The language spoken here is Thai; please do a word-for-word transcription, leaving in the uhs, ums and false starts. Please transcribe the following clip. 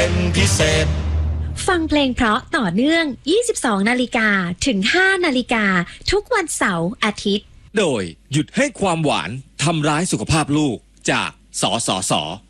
เป็นพิเศษฟังเพลงเพราะต่อเนื่องยี่สิบสองนาฬิกาถึงห้านาฬิกาทุกวันเสาร์อาทิตย์โดยหยุดให้ความหวานทำร้ายสุขภาพลูกจากสสส